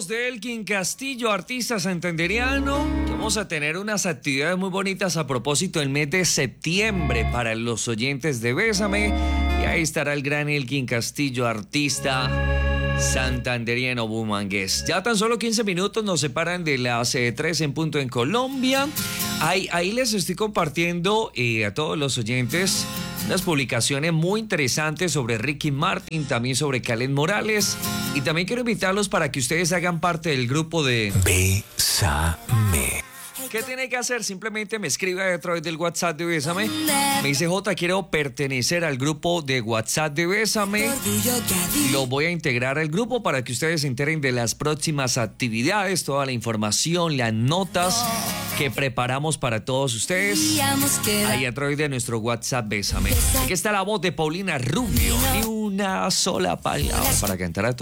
voz de Elkin Castillo, artista santanderiano. Vamos a tener unas actividades muy bonitas a propósito del mes de septiembre para los oyentes de Bésame. Y ahí estará el gran Elkin Castillo, artista santanderiano bumangués. Ya tan solo 15 minutos nos separan de las 3 en punto en Colombia. Ahí les estoy compartiendo a todos los oyentes unas publicaciones muy interesantes sobre Ricky Martin, también sobre Kaleth Morales. Y también quiero invitarlos para que ustedes hagan parte del grupo de Bésame. ¿Qué tiene que hacer? Simplemente me escribe a través del WhatsApp de Bésame. Me dice: Jota, quiero pertenecer al grupo de WhatsApp de Bésame. Lo voy a integrar al grupo para que ustedes se enteren de las próximas actividades, toda la información, las notas que preparamos para todos ustedes ahí a través de nuestro WhatsApp Bésame. Aquí está la voz de Paulina Rubio. Ni una sola palabra para cantar a todos.